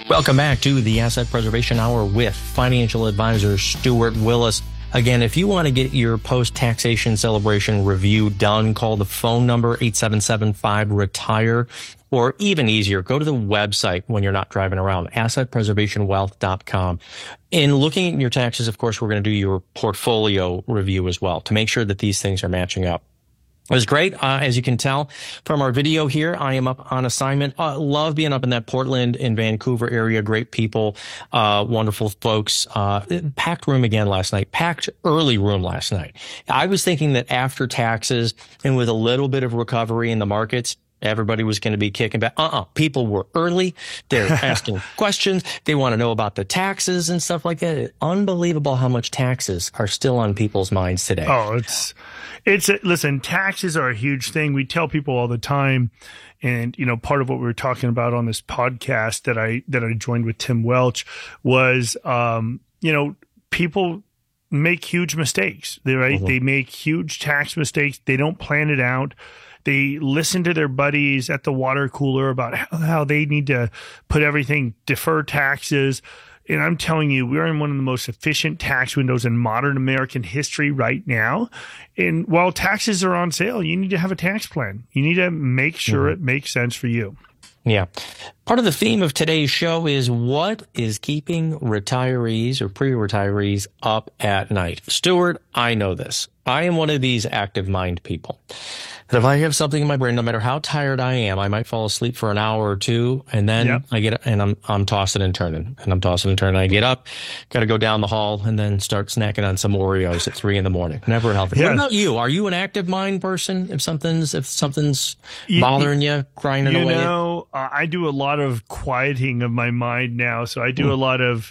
Welcome back to the Asset Preservation Hour with financial advisor Stuart Willis. Again, if you want to get your post-taxation celebration review done, call the phone number 877-5-RETIRE, or even easier, go to the website when you're not driving around, assetpreservationwealth.com. In looking at your taxes, of course, we're going to do your portfolio review as well to make sure that these things are matching up. It was great. As you can tell from our video here, I am up on assignment. Love being up in that Portland and Vancouver area. Great people, wonderful folks. Packed room again last night. Packed early room last night. I was thinking that after taxes and with a little bit of recovery in the markets, everybody was going to be kicking back. People were early. They're asking questions. They want to know about the taxes and stuff like that. It's unbelievable how much taxes are still on people's minds today. Oh, listen, taxes are a huge thing. We tell people all the time. And, part of what we were talking about on this podcast that I joined with Tim Welch was, people make huge mistakes. They make huge tax mistakes. They don't plan it out. They listen to their buddies at the water cooler about how they need to put everything, defer taxes. And I'm telling you, we're in one of the most efficient tax windows in modern American history right now. And while taxes are on sale, you need to have a tax plan. You need to make sure it makes sense for you. Yeah. Part of the theme of today's show is what is keeping retirees or pre-retirees up at night. Stuart, I know this. I am one of these active mind people. That if I have something in my brain, no matter how tired I am, I might fall asleep for an hour or two, and then I get and I'm tossing and turning, and I'm tossing and turning. I get up, got to go down the hall, and then start snacking on some Oreos at 3 a.m. Never healthy. Yeah. What about you? Are you an active mind person? If something's bothering you, grinding away. I do a lot of quieting of my mind now, so I do a lot of,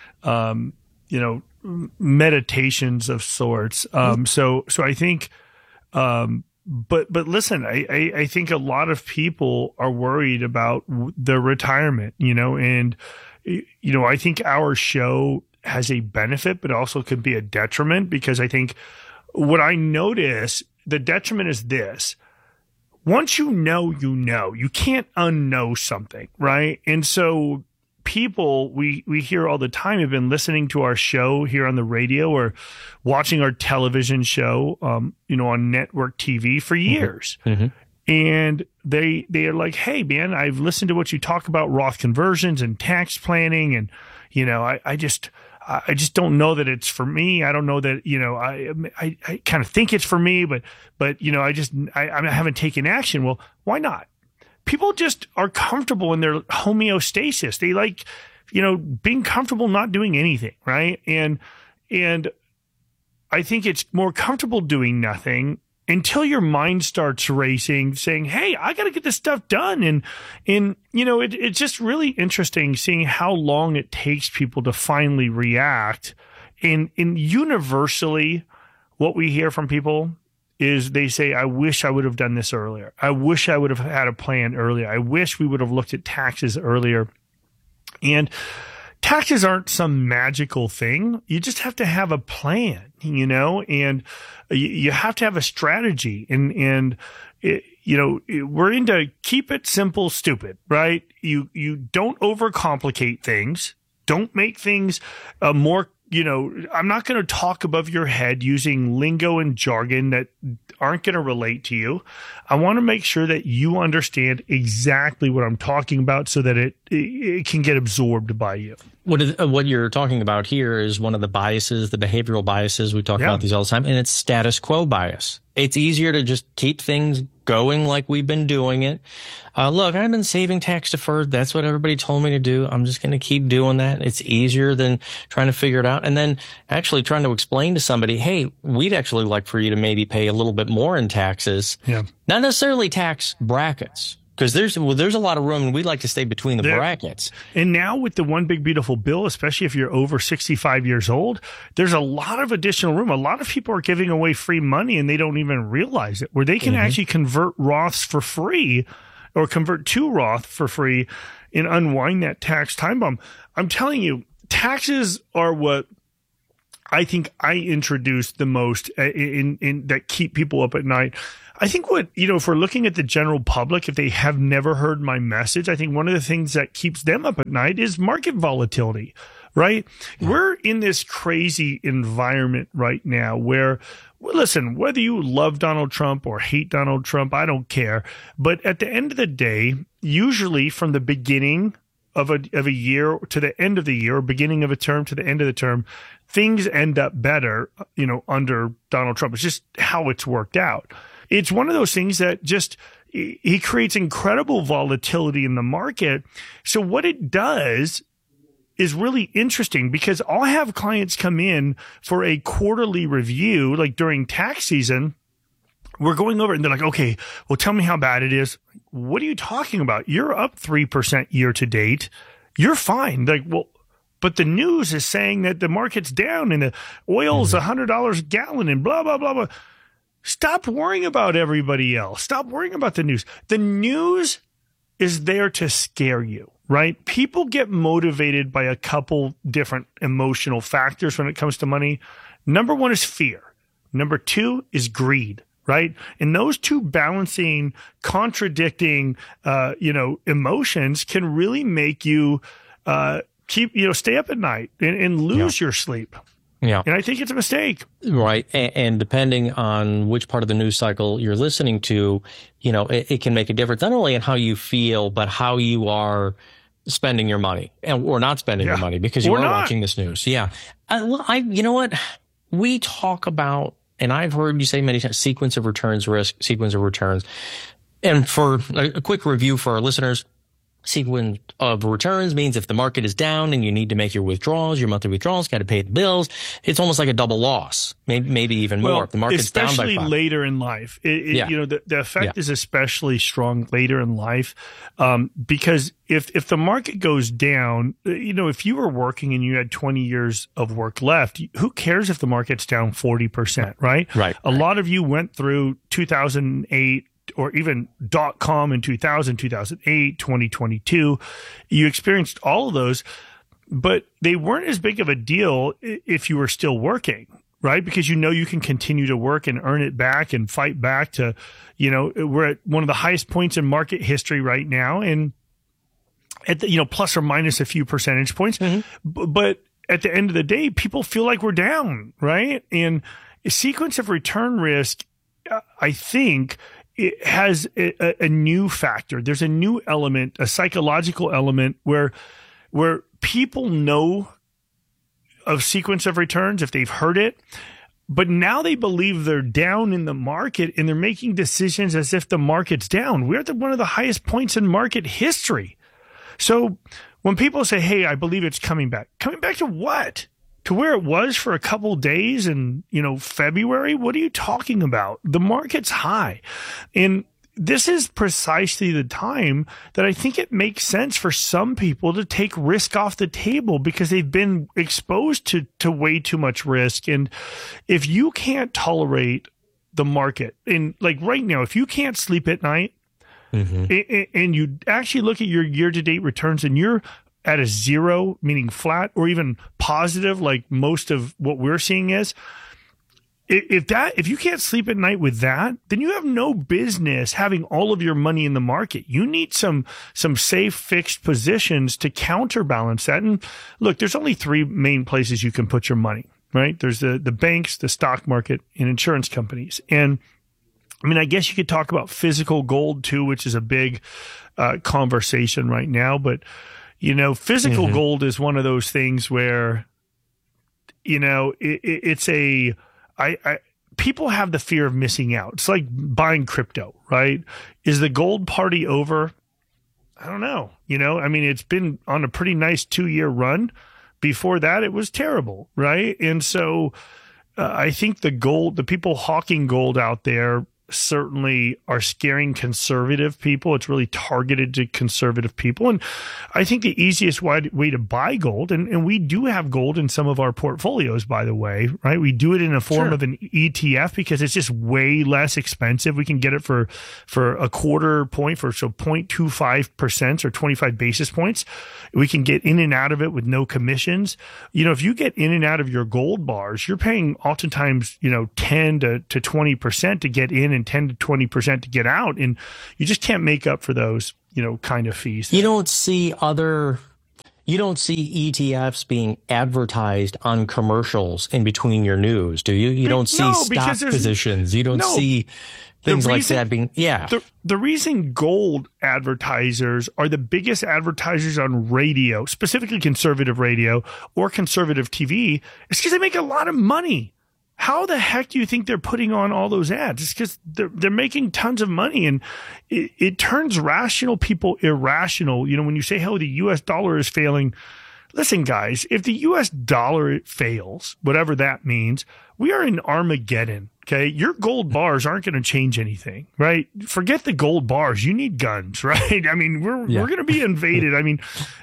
meditations of sorts. So I think. But listen, I think a lot of people are worried about their retirement, and, I think our show has a benefit, but also could be a detriment, because I think what I notice, the detriment is this. Once you know, you can't unknow something, right? And so people we hear all the time have been listening to our show here on the radio or watching our television show, on network TV for years. Mm-hmm. And they are like, hey, man, I've listened to what you talk about Roth conversions and tax planning. And, I just don't know that it's for me. I don't know that, I kind of think it's for me, but I haven't taken action. Well, why not? People just are comfortable in their homeostasis. They like, being comfortable not doing anything, right? And I think it's more comfortable doing nothing until your mind starts racing, saying, hey, I got to get this stuff done. And it's just really interesting seeing how long it takes people to finally react. And universally, what we hear from people is they say, I wish I would have done this earlier. I wish I would have had a plan earlier. I wish we would have looked at taxes earlier. And taxes aren't some magical thing. You just have to have a plan, and you have to have a strategy. And we're into keep it simple, stupid, right? You don't overcomplicate things. Don't make things more. I'm not going to talk above your head using lingo and jargon that aren't going to relate to you. I want to make sure that you understand exactly what I'm talking about so that it can get absorbed by you. What you're talking about here is one of the biases, the behavioral biases. We talk about these all the time, and it's status quo bias. It's easier to just keep things going like we've been doing it. Look, I've been saving tax deferred. That's what everybody told me to do. I'm just going to keep doing that. It's easier than trying to figure it out. And then actually trying to explain to somebody, hey, we'd actually like for you to maybe pay a little bit more in taxes. Yeah. Not necessarily tax brackets. Because there's a lot of room, and we like to stay between the brackets. And now with the One Big Beautiful Bill, especially if you're over 65 years old, there's a lot of additional room. A lot of people are giving away free money, and they don't even realize it, where they can actually convert Roths for free or convert to Roth for free and unwind that tax time bomb. I'm telling you, taxes are what I think I introduced the most in that keep people up at night. I think if we're looking at the general public, if they have never heard my message, I think one of the things that keeps them up at night is market volatility, right? Yeah. We're in this crazy environment right now where, listen, whether you love Donald Trump or hate Donald Trump, I don't care. But at the end of the day, usually from the beginning of a year to the end of the year, or beginning of a term to the end of the term, things end up better, under Donald Trump. It's just how it's worked out. It's one of those things that just, he creates incredible volatility in the market. So what it does is really interesting, because I'll have clients come in for a quarterly review, like during tax season. We're going over it and they're like, okay, well, tell me how bad it is. What are you talking about? You're up 3% year to date. You're fine. Like, well, but the news is saying that the market's down and the oil's $100 a gallon and blah, blah, blah, blah. Stop worrying about everybody else. Stop worrying about the news. The news is there to scare you, right? People get motivated by a couple different emotional factors when it comes to money. Number one is fear. Number two is greed, right? And those two balancing, contradicting, emotions can really make you stay up at night and lose your sleep. Yeah. And I think it's a mistake. Right. And depending on which part of the news cycle you're listening to, it can make a difference, not only in how you feel, but how you are spending your money or not spending your money because you are watching this news. Yeah. You know what? We talk about, and I've heard you say many times, sequence of returns risk, sequence of returns. And for a quick review for our listeners, sequence of returns means if the market is down and you need to make your withdrawals, your monthly withdrawals, got to pay the bills, it's almost like a double loss, maybe even more. If the market's down by 5. Especially later in life. The effect is especially strong later in life, because if the market goes down, if you were working and you had 20 years of work left, who cares if the market's down 40%, right? Right. A lot of you went through 2008, or even .com in 2000, 2008, 2022. You experienced all of those, but they weren't as big of a deal if you were still working, right? Because you can continue to work and earn it back and fight back to, we're at one of the highest points in market history right now, and at the, plus or minus a few percentage points. Mm-hmm. But at the end of the day, people feel like we're down, right? And a sequence of return risk, I think, it has a new factor. There's a new element, a psychological element where people know of sequence of returns if they've heard it, but now they believe they're down in the market and they're making decisions as if the market's down. We're at one of the highest points in market history. So when people say, hey, I believe it's coming back to what? To where it was for a couple days in, February? What are you talking about? The market's high. And this is precisely the time that I think it makes sense for some people to take risk off the table because they've been exposed to way too much risk. And if you can't tolerate the market, and like right now, if you can't sleep at night, and you actually look at your year-to-date returns and you're at a zero, meaning flat, or even positive, like most of what we're seeing is, if you can't sleep at night with that, then you have no business having all of your money in the market. You need some safe, fixed positions to counterbalance that. And look, there's only 3 main places you can put your money, right? There's the banks, the stock market, and insurance companies. And I mean, I guess you could talk about physical gold too, which is a big conversation right now, but physical gold is one of those things where, it's people have the fear of missing out. It's like buying crypto, right? Is the gold party over? I don't know. I mean, it's been on a pretty nice 2-year run. Before that, it was terrible, right? And so I think the people hawking gold out there, certainly are scaring conservative people. It's really targeted to conservative people. And I think the easiest way to buy gold, and we do have gold in some of our portfolios, by the way, right? We do it in the form of an ETF because it's just way less expensive. We can get it for a quarter point, so 0.25% or 25 basis points. We can get in and out of it with no commissions. If you get in and out of your gold bars, you're paying oftentimes, 10 to 20% to get in and 10 to 20% to get out. And you just can't make up for those, kind of fees. You don't see ETFs being advertised on commercials in between your news, do you? You don't see stock positions. You don't see things like that being, The reason gold advertisers are the biggest advertisers on radio, specifically conservative radio or conservative TV, is because they make a lot of money. How the heck do you think they're putting on all those ads? It's because they're making tons of money, and it turns rational people irrational. When you say, "Oh, the U.S. dollar is failing," listen, guys, if the U.S. dollar fails, whatever that means, we are in Armageddon. Okay, your gold bars aren't going to change anything, right? Forget the gold bars. You need guns, right? I mean, we're going to be invaded. I mean,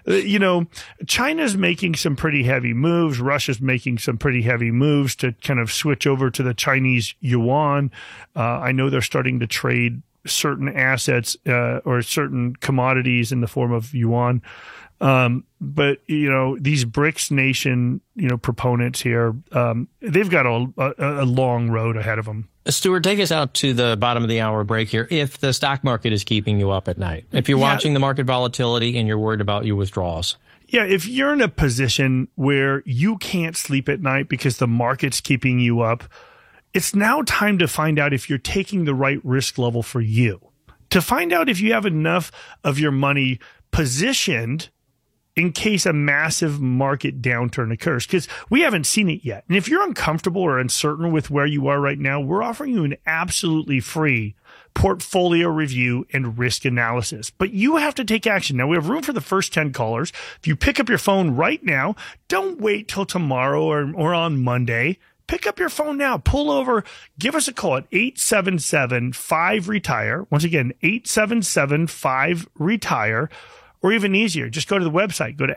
China's making some pretty heavy moves. Russia's making some pretty heavy moves to kind of switch over to the Chinese yuan. I know they're starting to trade certain assets or certain commodities in the form of yuan. But these BRICS nation, proponents here, they've got a long road ahead of them. Stuart, take us out to the bottom of the hour break here. If the stock market is keeping you up at night, if you're watching the market volatility and you're worried about your withdrawals. Yeah, if you're in a position where you can't sleep at night because the market's keeping you up, it's now time to find out if you're taking the right risk level for you. To find out if you have enough of your money positioned in case a massive market downturn occurs, because we haven't seen it yet. And if you're uncomfortable or uncertain with where you are right now, we're offering you an absolutely free portfolio review and risk analysis. But you have to take action. Now, we have room for the first 10 callers. If you pick up your phone right now, don't wait till tomorrow or on Monday. Pick up your phone now. Pull over. Give us a call at 877-5-RETIRE. Once again, 877-5-RETIRE. Or even easier, just go to the website. Go to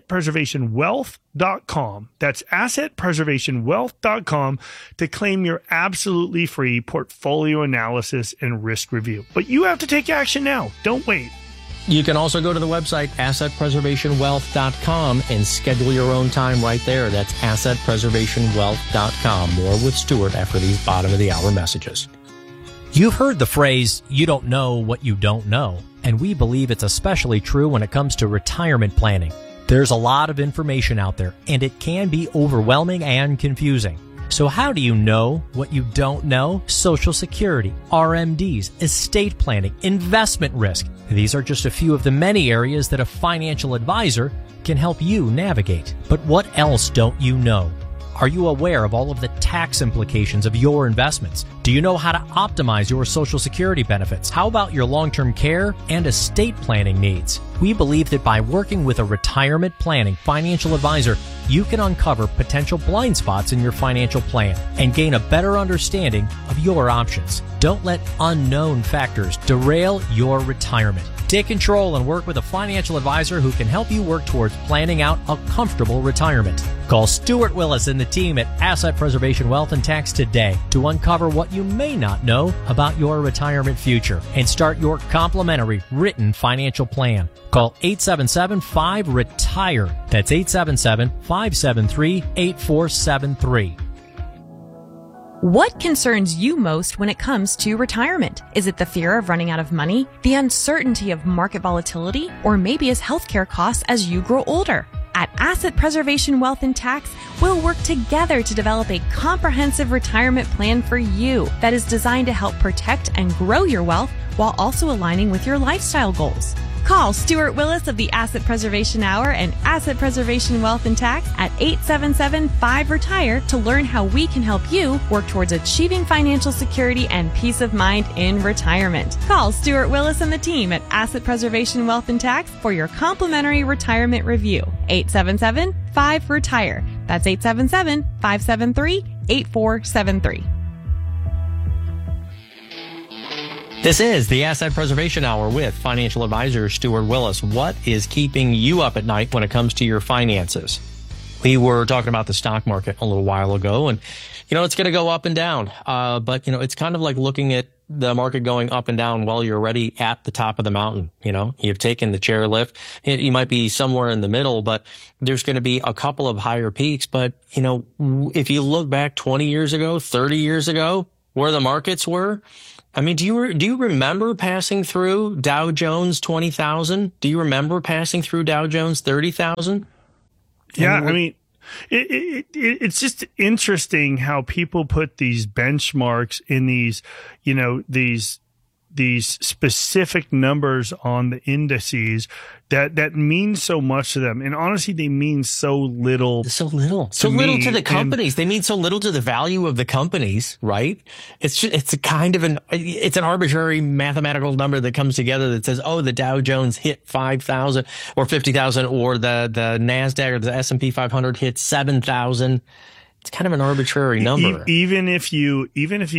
assetpreservationwealth.com. That's assetpreservationwealth.com to claim your absolutely free portfolio analysis and risk review. But you have to take action now. Don't wait. You can also go to the website, assetpreservationwealth.com, and schedule your own time right there. That's assetpreservationwealth.com. More with Stuart after these bottom of the hour messages. You've heard the phrase, "You don't know what you don't know." And we believe it's especially true when it comes to retirement planning. There's a lot of information out there, and it can be overwhelming and confusing. So how do you know what you don't know? Social Security, RMDs, estate planning, investment risk. These are just a few of the many areas that a financial advisor can help you navigate. But what else don't you know? Are you aware of all of the tax implications of your investments? Do you know how to optimize your Social Security benefits? How about your long-term care and estate planning needs? We believe that by working with a retirement planning financial advisor, you can uncover potential blind spots in your financial plan and gain a better understanding of your options. Don't let unknown factors derail your retirement. Take control and work with a financial advisor who can help you work towards planning out a comfortable retirement. Call Stuart Willis and the team at Asset Preservation Wealth and Tax today to uncover what you may not know about your retirement future and start your complimentary written financial plan. Call 877-5-RETIRE. That's 877-573-8473. What concerns you most when it comes to retirement? Is it the fear of running out of money, the uncertainty of market volatility, or maybe is healthcare costs as you grow older? At Asset Preservation Wealth and Tax, we'll work together to develop a comprehensive retirement plan for you that is designed to help protect and grow your wealth while also aligning with your lifestyle goals. Call Stuart Willis of the Asset Preservation Hour and Asset Preservation Wealth and Tax at 877-5-RETIRE to learn how we can help you work towards achieving financial security and peace of mind in retirement. Call Stuart Willis and the team at Asset Preservation Wealth and Tax for your complimentary retirement review. 877-5-RETIRE. That's 877-573-8473. This is the Asset Preservation Hour with financial advisor Stuart Willis. What is keeping you up at night when it comes to your finances? We were talking about the stock market a little while ago, and, it's going to go up and down. But, it's kind of like looking at the market going up and down while you're already at the top of the mountain. You've taken the chairlift. You might be somewhere in the middle, but there's going to be a couple of higher peaks. But, if you look back 20 years ago, 30 years ago, where the markets were, I mean, do you remember passing through Dow Jones 20,000? Do you remember passing through Dow Jones 30,000? Yeah, I mean, it's just interesting how people put these benchmarks in these specific numbers on the indices that mean so much to them. And honestly, they mean so little. So little to the companies. They mean so little to the value of the companies, right? It's an arbitrary mathematical number that comes together that says, oh, the Dow Jones hit 5,000 or 50,000, or the NASDAQ or the S&P 500 hit 7,000. It's kind of an arbitrary number. Even if you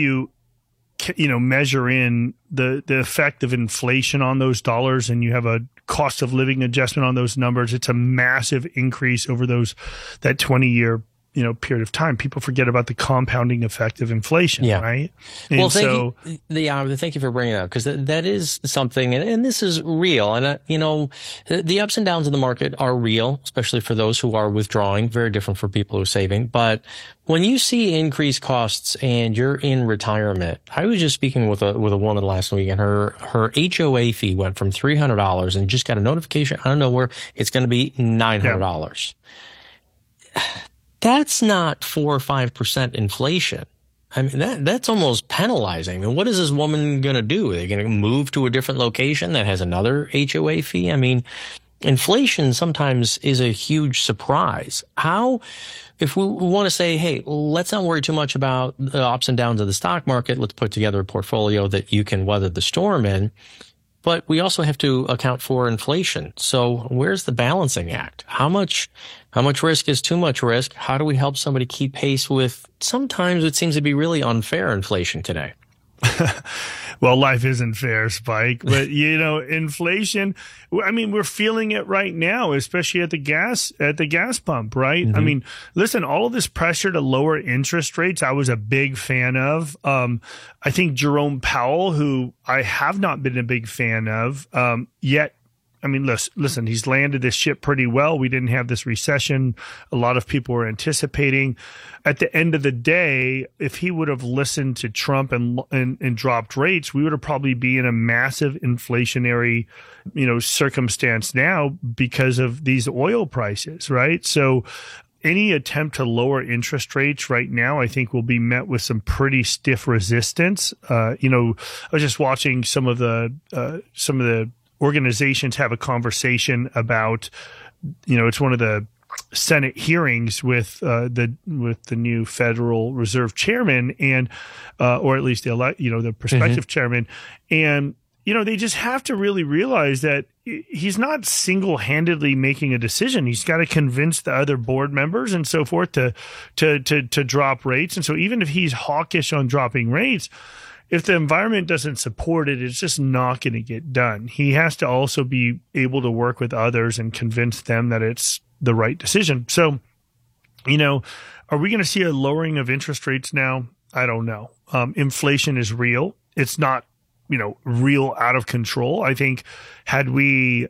measure in the effect of inflation on those dollars, and you have a cost of living adjustment on those numbers, it's a massive increase over that 20-year period of time. People forget about the compounding effect of inflation, right? And well, thank you for bringing that up, because that is something, and this is real. And, the ups and downs of the market are real, especially for those who are withdrawing, very different for people who are saving. But when you see increased costs and you're in retirement, I was just speaking with a woman last week, and her HOA fee went from $300 and just got a notification out of nowhere it's going to be $900. Yeah. That's not 4 or 5% inflation. I mean, that's almost penalizing. And what is this woman going to do? Are they going to move to a different location that has another HOA fee? I mean, inflation sometimes is a huge surprise. If we want to say, hey, let's not worry too much about the ups and downs of the stock market, let's put together a portfolio that you can weather the storm in. But we also have to account for inflation. So where's the balancing act? How much risk is too much risk? How do we help somebody keep pace with sometimes it seems to be really unfair inflation today? Well, life isn't fair, Spike, but inflation, I mean, we're feeling it right now, especially at the gas pump, right? Mm-hmm. I mean, listen, all of this pressure to lower interest rates, I was a big fan of. I think Jerome Powell, who I have not been a big fan of, yet. I mean, listen, he's landed this ship pretty well. We didn't have this recession a lot of people were anticipating. At the end of the day, if he would have listened to Trump and dropped rates, we would have probably be in a massive inflationary, circumstance now because of these oil prices, right? So any attempt to lower interest rates right now, I think, will be met with some pretty stiff resistance. I was just watching some of the organizations have a conversation about, it's one of the Senate hearings with the new Federal Reserve chairman, and or at least the prospective chairman, and they just have to really realize that he's not single-handedly making a decision. He's got to convince the other board members and so forth to drop rates. And so even if he's hawkish on dropping rates, if the environment doesn't support it, it's just not going to get done. He has to also be able to work with others and convince them that it's the right decision. So, are we going to see a lowering of interest rates now? I don't know. Inflation is real. It's not, real out of control. I think had we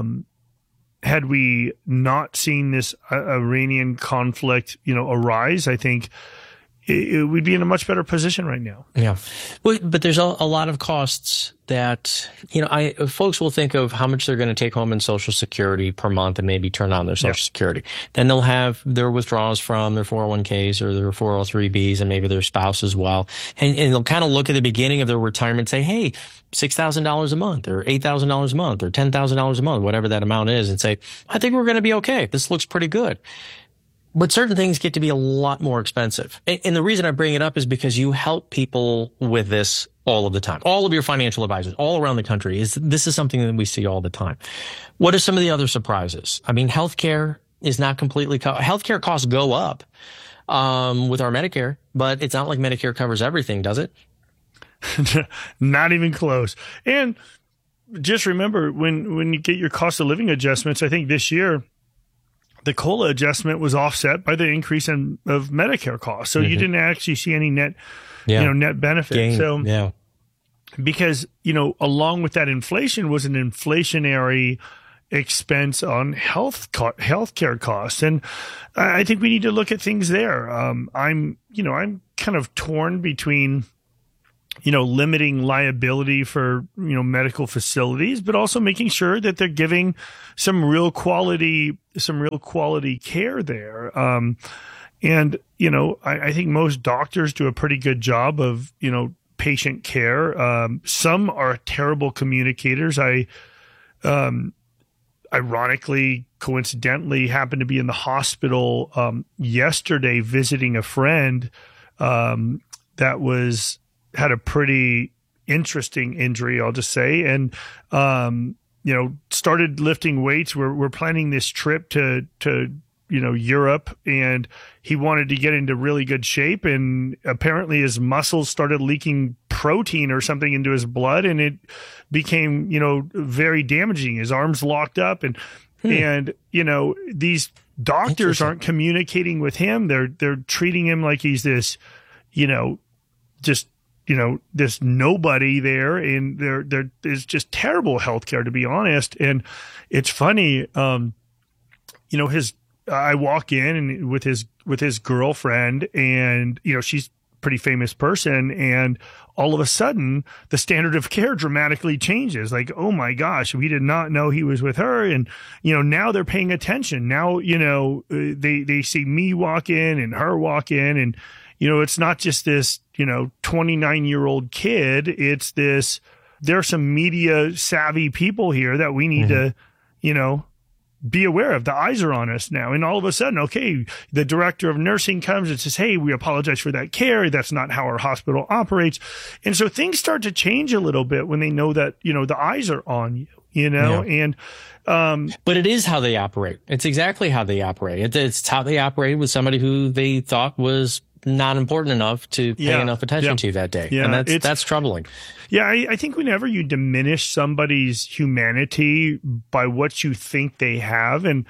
not seen this Iranian conflict, arise, I think we'd be in a much better position right now. Yeah. Well, but there's a lot of costs that, folks will think of how much they're going to take home in Social Security per month and maybe turn on their Social Security. Then they'll have their withdrawals from their 401ks or their 403bs and maybe their spouse as well. And they'll kind of look at the beginning of their retirement and say, hey, $6,000 a month or $8,000 a month or $10,000 a month, whatever that amount is, and say, I think we're going to be okay. This looks pretty good. But certain things get to be a lot more expensive. And the reason I bring it up is because you help people with this all of the time. All of your financial advisors all around the country, this is something that we see all the time. What are some of the other surprises? I mean, healthcare is not completely healthcare costs go up with our Medicare, but it's not like Medicare covers everything, does it? Not even close. And just remember, when you get your cost of living adjustments, I think this year, the COLA adjustment was offset by the increase of Medicare costs. So you didn't actually see any net, net benefit. Gain. So, because, along with that inflation was an inflationary expense on healthcare costs. And I think we need to look at things there. I'm kind of torn between, limiting liability for, medical facilities, but also making sure that they're giving some real quality care there. And, I think most doctors do a pretty good job of, patient care. Some are terrible communicators. Ironically, coincidentally, happened to be in the hospital yesterday visiting a friend that had a pretty interesting injury, I'll just say, and started lifting weights. We're planning this trip to Europe, and he wanted to get into really good shape, and apparently his muscles started leaking protein or something into his blood, and it became, very damaging. His arms locked up, and these doctors aren't communicating with him. They're treating him like he's this, this nobody there, and there's just terrible healthcare, to be honest. And it's funny, I walk in and with his girlfriend, and she's a pretty famous person, and all of a sudden the standard of care dramatically changes. Like, oh my gosh, we did not know he was with her, and now they're paying attention. Now they see me walk in and her walk in, and it's not just this 29-year-old kid. It's this. There are some media savvy people here that we need to be aware of. The eyes are on us now. And all of a sudden, okay, the director of nursing comes and says, hey, we apologize for that care. That's not how our hospital operates. And so things start to change a little bit when they know that, the eyes are on you, and, but it is how they operate. It's exactly how they operate. It's how they operate with somebody who they thought was not important enough to pay enough attention to that day. Yeah, and that's troubling. Yeah, I think whenever you diminish somebody's humanity by what you think they have, and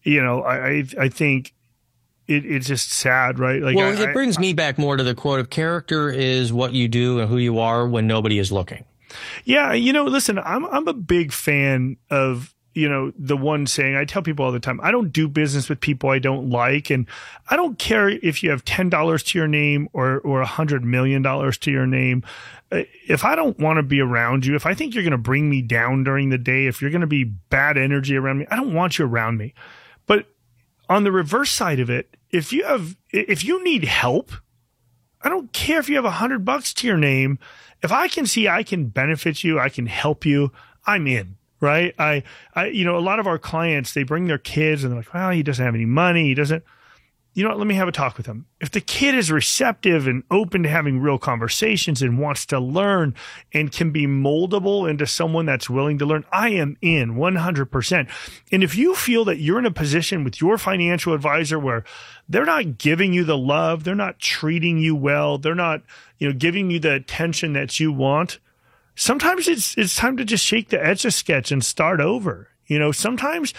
I think it's just sad, right? Like, it brings me back more to the quote of character is what you do and who you are when nobody is looking. Yeah, listen, I'm a big fan of the one saying. I tell people all the time, I don't do business with people I don't like. And I don't care if you have $10 to your name or $100 million to your name. If I don't want to be around you, if I think you're going to bring me down during the day, if you're going to be bad energy around me, I don't want you around me. But on the reverse side of it, if you need help, I don't care if you have $100 to your name. If I can see I can benefit you, I can help you, I'm in. Right. A lot of our clients, they bring their kids and they're like, well, he doesn't have any money. He doesn't, let me have a talk with him. If the kid is receptive and open to having real conversations and wants to learn and can be moldable into someone that's willing to learn, I am in 100%. And if you feel that you're in a position with your financial advisor where they're not giving you the love, they're not treating you well, they're not, giving you the attention that you want, sometimes it's time to just shake the Etch-a-Sketch and start over. Sometimes,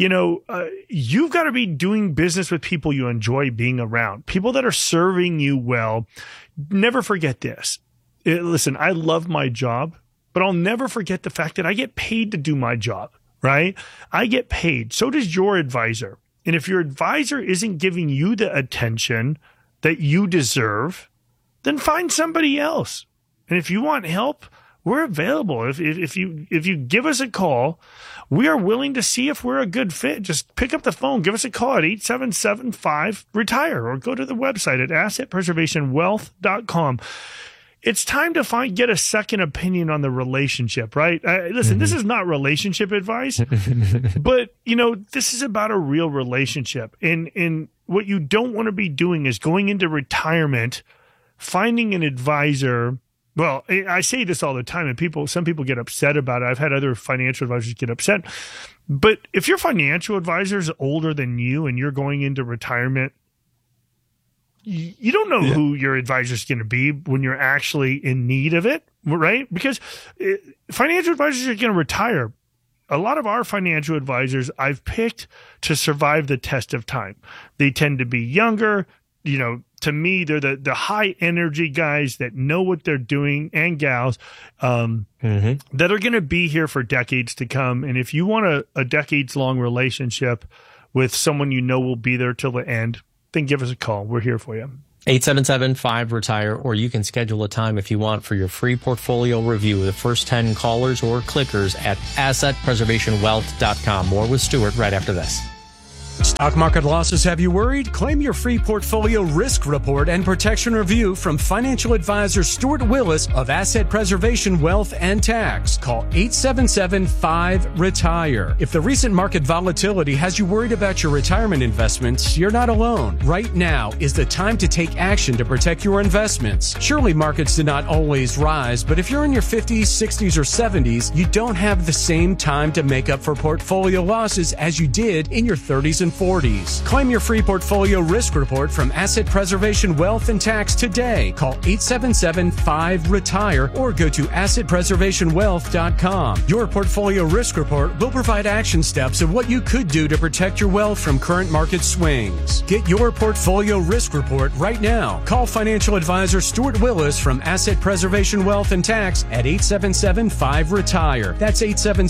you've got to be doing business with people you enjoy being around, people that are serving you well. Never forget this. Listen, I love my job, but I'll never forget the fact that I get paid to do my job, right? I get paid. So does your advisor. And if your advisor isn't giving you the attention that you deserve, then find somebody else. And if you want help, we're available. If you give us a call, we are willing to see if we're a good fit. Just pick up the phone, give us a call at 877-5-RETIRE, or go to the website at assetpreservationwealth.com. It's time to get a second opinion on the relationship, right? Listen, This is not relationship advice, but this is about a real relationship. And what you don't want to be doing is going into retirement, finding an advisor. Well, I say this all the time, and some people get upset about it. I've had other financial advisors get upset. But if your financial advisor is older than you and you're going into retirement, you don't know who your advisor is going to be when you're actually in need of it, right? Because financial advisors are going to retire. A lot of our financial advisors I've picked to survive the test of time. They tend to be younger. To me, they're the high energy guys that know what they're doing, and gals that are going to be here for decades to come. And if you want a decades long relationship with someone will be there till the end, then give us a call. We're here for you. 877-5-RETIRE, or you can schedule a time if you want for your free portfolio review. The first 10 callers or clickers at assetpreservationwealth.com. More with Stuart right after this. Stock market losses have you worried? Claim your free portfolio risk report and protection review from financial advisor Stuart Willis of Asset Preservation Wealth and Tax. Call 877-5-RETIRE. If the recent market volatility has you worried about your retirement investments, you're not alone. Right now is the time to take action to protect your investments. Surely markets do not always rise, but if you're in your 50s, 60s, or 70s, you don't have the same time to make up for portfolio losses as you did in your 30s and 40s. Claim your free portfolio risk report from Asset Preservation Wealth and Tax today. Call 877-5-RETIRE or go to assetpreservationwealth.com. Your portfolio risk report will provide action steps of what you could do to protect your wealth from current market swings. Get your portfolio risk report right now. Call financial advisor Stuart Willis from Asset Preservation Wealth and Tax at 877-5-RETIRE. That's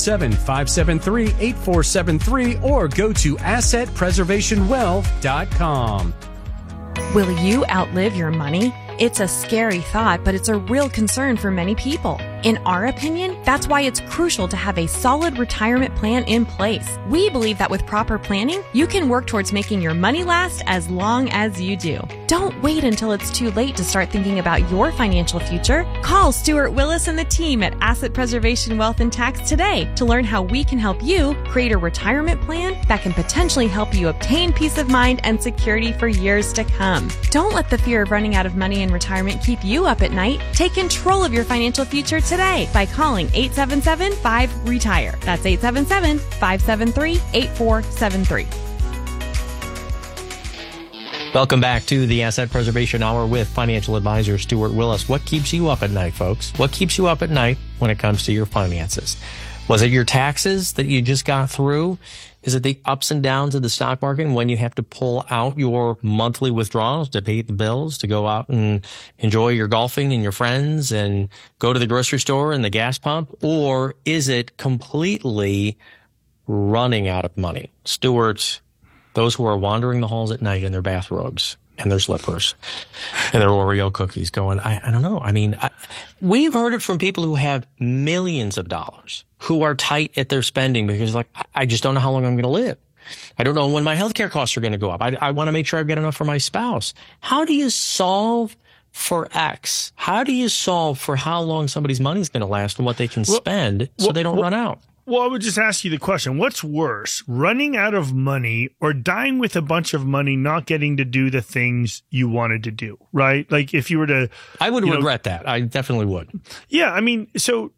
877-573-8473 or go to assetpreservationwealth.com. Will you outlive your money? It's a scary thought, but it's a real concern for many people. In our opinion, that's why it's crucial to have a solid retirement plan in place. We believe that with proper planning, you can work towards making your money last as long as you do. Don't wait until it's too late to start thinking about your financial future. Call Stuart Willis and the team at Asset Preservation Wealth and Tax today to learn how we can help you create a retirement plan that can potentially help you obtain peace of mind and security for years to come. Don't let the fear of running out of money in retirement keep you up at night. Take control of your financial future today by calling 877-5-RETIRE. That's 877-573-8473. Welcome back to the Asset Preservation Hour with financial advisor Stuart Willis. What keeps you up at night, folks? What keeps you up at night when it comes to your finances? Was it your taxes that you just got through? Is it the ups and downs of the stock market when you have to pull out your monthly withdrawals to pay the bills, to go out and enjoy your golfing and your friends and go to the grocery store and the gas pump? Or is it completely running out of money? Stuart, those who are wandering the halls at night in their bathrobes and their slippers and their Oreo cookies going, I don't know. I mean, we've heard it from people who have millions of dollars who are tight at their spending because like, I just don't know how long I'm going to live. I don't know when my healthcare costs are going to go up. I want to make sure I've got enough for my spouse. How do you solve for X? How do you solve for how long somebody's money is going to last and what they can spend so they don't run out? Well, I would just ask you the question, what's worse, running out of money or dying with a bunch of money, not getting to do the things you wanted to do, right? Like if you were to... I would regret that. I definitely would. Yeah. I mean, so,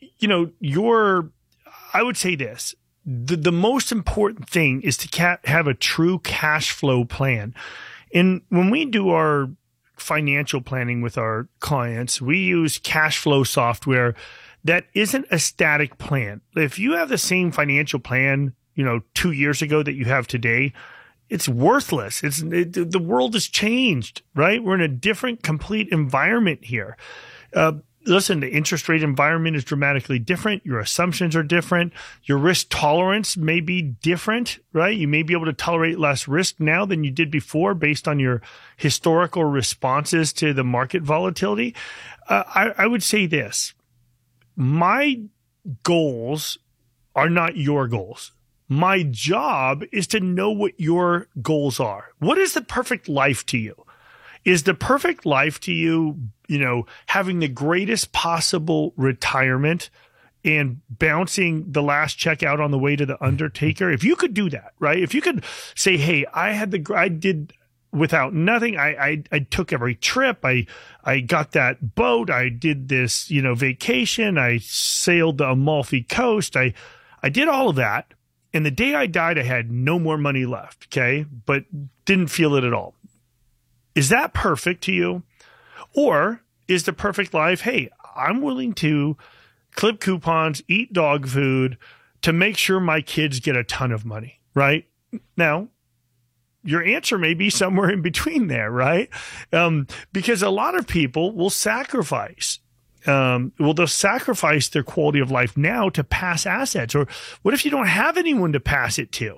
I would say this, the most important thing is to have a true cash flow plan. And when we do our financial planning with our clients, we use cash flow software that isn't a static plan. If you have the same financial plan, 2 years ago that you have today, it's worthless. The world has changed, right? We're in a different, complete environment here. Listen, the interest rate environment is dramatically different. Your assumptions are different. Your risk tolerance may be different, right? You may be able to tolerate less risk now than you did before based on your historical responses to the market volatility. I would say this. My goals are not your goals. My job is to know what your goals are. What is the perfect life to you? Is the perfect life to you, having the greatest possible retirement and bouncing the last check out on the way to the undertaker? If you could do that, right? If you could say, hey, I did without nothing. I took every trip. I got that boat. I did this, vacation. I sailed the Amalfi Coast. I did all of that. And the day I died, I had no more money left. Okay. But didn't feel it at all. Is that perfect to you? Or is the perfect life, hey, I'm willing to clip coupons, eat dog food to make sure my kids get a ton of money, right? Now, your answer may be somewhere in between there, right? Because a lot of people will sacrifice. They'll sacrifice their quality of life now to pass assets. Or what if you don't have anyone to pass it to?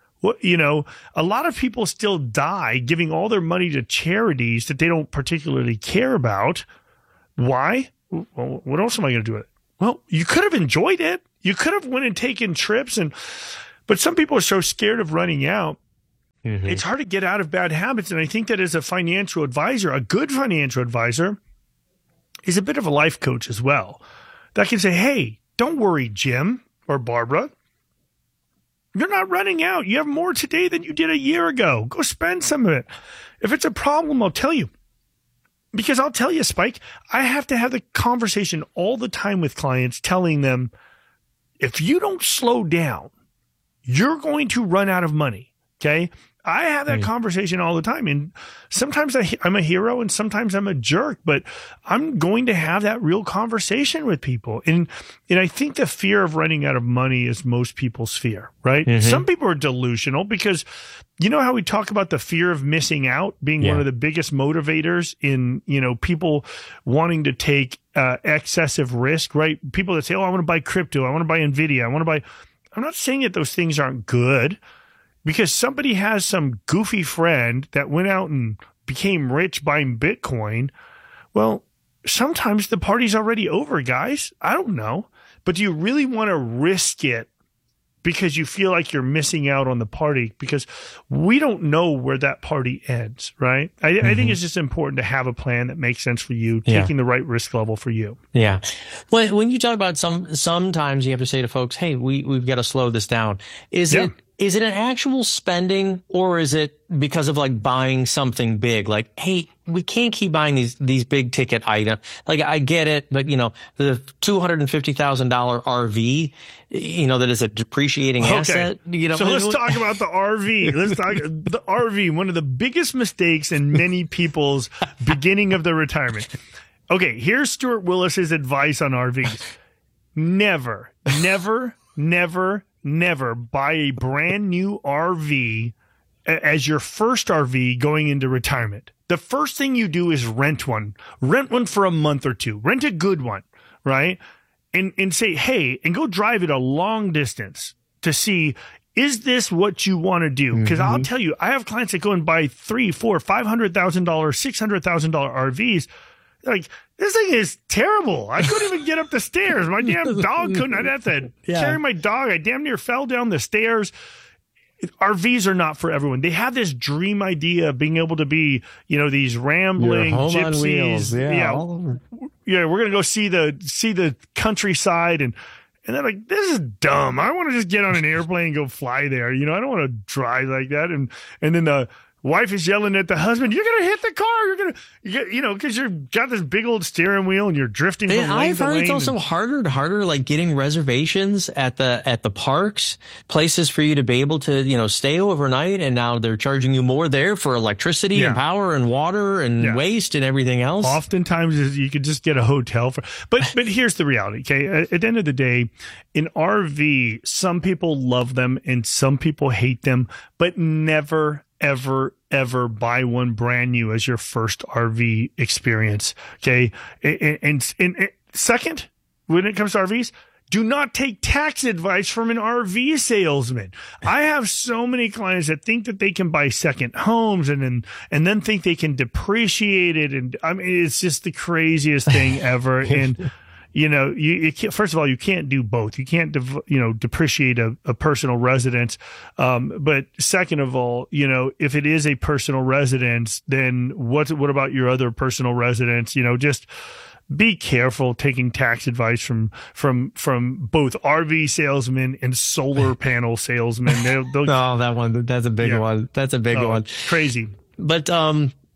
A lot of people still die giving all their money to charities that they don't particularly care about. Why? Well, what else am I going to do with it? Well, you could have enjoyed it. You could have went and taken trips, but some people are so scared of running out. Mm-hmm. It's hard to get out of bad habits. And I think that as a financial advisor, a good financial advisor is a bit of a life coach as well. That can say, hey, don't worry, Jim or Barbara. You're not running out. You have more today than you did a year ago. Go spend some of it. If it's a problem, I'll tell you. Because I'll tell you, Spike, I have to have the conversation all the time with clients telling them, if you don't slow down, you're going to run out of money. Okay? I have that conversation all the time. And sometimes I'm a hero and sometimes I'm a jerk, but I'm going to have that real conversation with people. And I think the fear of running out of money is most people's fear, right? Mm-hmm. Some people are delusional because you know how we talk about the fear of missing out being one of the biggest motivators in, people wanting to take excessive risk, right? People that say, oh, I want to buy crypto. I want to buy NVIDIA. I'm not saying that those things aren't good. Because somebody has some goofy friend that went out and became rich buying Bitcoin. Well, sometimes the party's already over, guys. I don't know. But do you really want to risk it because you feel like you're missing out on the party? Because we don't know where that party ends, right? I think it's just important to have a plan that makes sense for you, taking the right risk level for you. Yeah. Well, when you talk about sometimes you have to say to folks, hey, we've got to slow this down. Is it an actual spending or is it because of like buying something big? Like, hey, we can't keep buying these big ticket items. Like, I get it, but the $250,000 RV, that is a depreciating asset. So let's talk about the RV. Let's talk the RV, one of the biggest mistakes in many people's beginning of their retirement. Okay, here's Stuart Willis's advice on RVs. Never buy a brand new RV as your first RV going into retirement. The first thing you do is rent one. Rent one for a month or two. Rent a good one, right? And say, hey, and go drive it a long distance to see, is this what you want to do? Because I'll tell you, I have clients that go and buy $300,000, $400,000, $500,000, $600,000 RVs. Like, this thing is terrible. I couldn't even get up the stairs. My damn dog couldn't. I'd have to carry my dog. I damn near fell down the stairs. RVs are not for everyone. They have this dream idea of being able to be, these rambling gypsies. On wheels. We're going to go see the countryside and they're like, this is dumb. I want to just get on an airplane and go fly there. I don't want to drive like that. And then the wife is yelling at the husband, you're going to hit the car. You're going to, because you've got this big old steering wheel and you're drifting from lane to lane. I find it's also harder, like getting reservations at the parks, places for you to be able to, stay overnight. And now they're charging you more there for electricity and power and water and waste and everything else. Oftentimes you could just get a hotel but here's the reality. Okay. At the end of the day, in RV, some people love them and some people hate them, but never, ever buy one brand new as your first RV experience. Okay. And second, when it comes to RVs, do not take tax advice from an RV salesman. I have so many clients that think that they can buy second homes and then think they can depreciate it. And I mean, it's just the craziest thing ever. And you can't, first of all, you can't do both. You can't, depreciate a personal residence. But second of all, if it is a personal residence, then what about your other personal residence? Just be careful taking tax advice from both RV salesmen and solar panel salesmen. That's a big one. That's a big one. Crazy. But,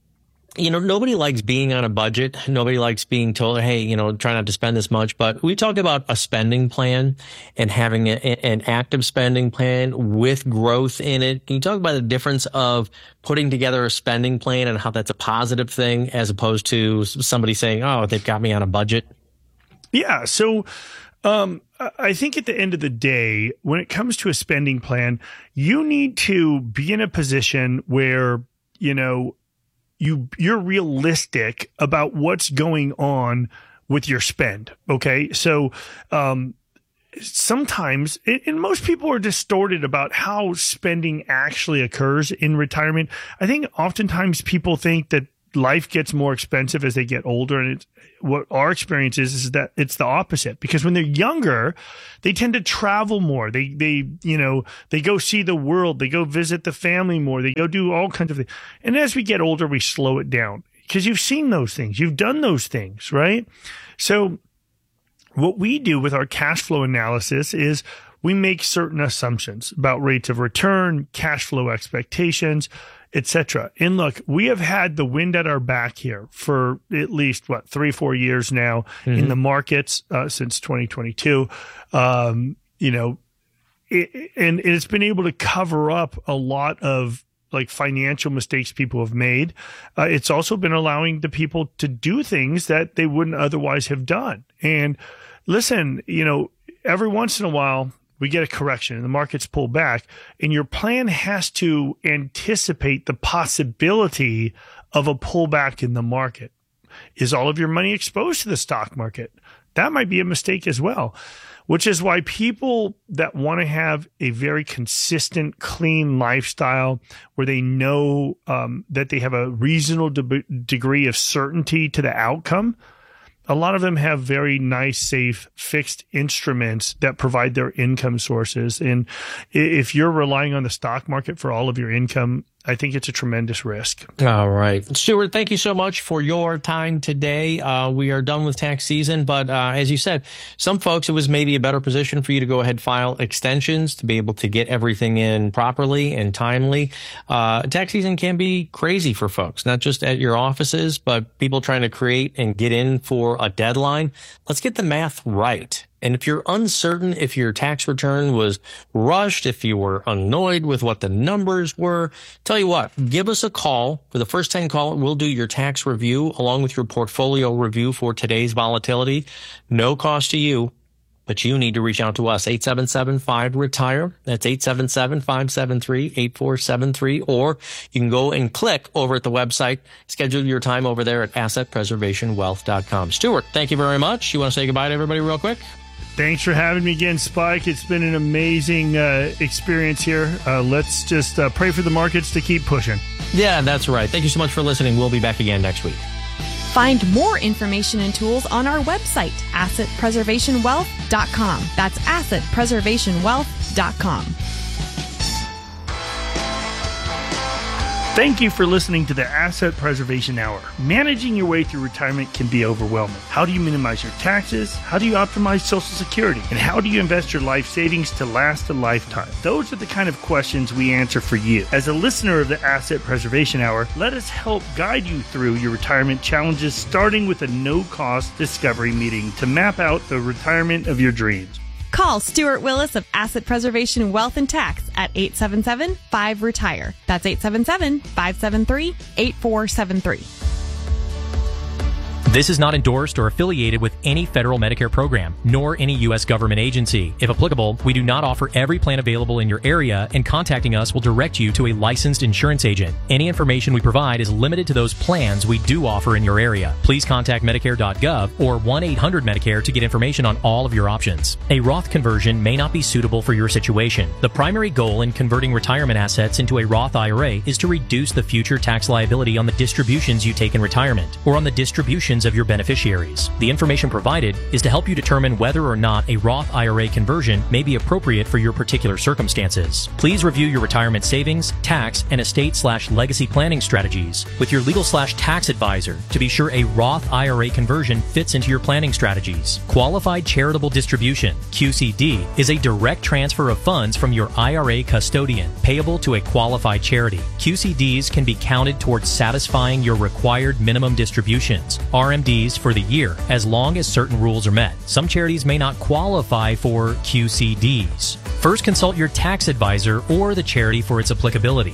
Nobody likes being on a budget. Nobody likes being told, hey, try not to spend this much. But we talk about a spending plan and having an active spending plan with growth in it. Can you talk about the difference of putting together a spending plan and how that's a positive thing as opposed to somebody saying, oh, they've got me on a budget? Yeah. So, I think at the end of the day, when it comes to a spending plan, you need to be in a position where, you're realistic about what's going on with your spend. Okay. So, sometimes, and most people are distorted about how spending actually occurs in retirement. I think oftentimes people think that life gets more expensive as they get older. And what our experience is that it's the opposite, because when they're younger, they tend to travel more. They go see the world. They go visit the family more. They go do all kinds of things. And as we get older, we slow it down because you've seen those things. You've done those things, right? So what we do with our cash flow analysis is we make certain assumptions about rates of return, cash flow expectations, etc. And look, we have had the wind at our back here for at least 3-4 years now in the markets since 2022. And it's been able to cover up a lot of financial mistakes people have made. It's also been allowing the people to do things that they wouldn't otherwise have done. And listen, every once in a while, we get a correction and the markets pull back, and your plan has to anticipate the possibility of a pullback in the market. Is all of your money exposed to the stock market? That might be a mistake as well, which is why people that want to have a very consistent, clean lifestyle where they know that they have a reasonable degree of certainty to the outcome, a lot of them have very nice, safe, fixed instruments that provide their income sources. And if you're relying on the stock market for all of your income, I think it's a tremendous risk. All right. Stuart, thank you so much for your time today. We are done with tax season, but as you said, some folks, it was maybe a better position for you to go ahead, file extensions to be able to get everything in properly and timely. Tax season can be crazy for folks, not just at your offices, but people trying to create and get in for a deadline. Let's get the math right. And if you're uncertain if your tax return was rushed, if you were annoyed with what the numbers were, tell you what, give us a call. For the first 10 call, we'll do your tax review along with your portfolio review for today's volatility. No cost to you, but you need to reach out to us, 877-5-RETIRE. That's 877-573-8473. Or you can go and click over at the website, schedule your time over there at assetpreservationwealth.com. Stuart, thank you very much. You want to say goodbye to everybody real quick? Thanks for having me again, Spike. It's been an amazing experience here. Let's just pray for the markets to keep pushing. Yeah, that's right. Thank you so much for listening. We'll be back again next week. Find more information and tools on our website, assetpreservationwealth.com. That's assetpreservationwealth.com. Thank you for listening to the Asset Preservation Hour. Managing your way through retirement can be overwhelming. How do you minimize your taxes? How do you optimize Social Security? And how do you invest your life savings to last a lifetime? Those are the kind of questions we answer for you. As a listener of the Asset Preservation Hour, let us help guide you through your retirement challenges, starting with a no-cost discovery meeting to map out the retirement of your dreams. Call Stuart Willis of Asset Preservation Wealth and Tax at 877-5-RETIRE. That's 877-573-8473. This is not endorsed or affiliated with any federal Medicare program, nor any U.S. government agency. If applicable, we do not offer every plan available in your area, and contacting us will direct you to a licensed insurance agent. Any information we provide is limited to those plans we do offer in your area. Please contact Medicare.gov or 1-800-MEDICARE to get information on all of your options. A Roth conversion may not be suitable for your situation. The primary goal in converting retirement assets into a Roth IRA is to reduce the future tax liability on the distributions you take in retirement, or on the distributions distributions of your beneficiaries. The information provided is to help you determine whether or not a Roth IRA conversion may be appropriate for your particular circumstances. Please review your retirement savings, tax, and estate/legacy planning strategies with your legal/tax advisor to be sure a Roth IRA conversion fits into your planning strategies. Qualified Charitable Distribution, QCD, is a direct transfer of funds from your IRA custodian payable to a qualified charity. QCDs can be counted towards satisfying your required minimum distributions, RMDs, for the year, as long as certain rules are met. Some charities may not qualify for QCDs. First consult your tax advisor or the charity for its applicability.